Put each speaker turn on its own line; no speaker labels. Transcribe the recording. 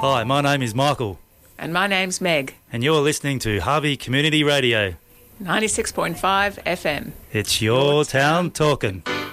Hi, my name is Michael.
And my name's Meg.
And you're listening to Harvey Community Radio.
96.5 FM.
It's your town talking.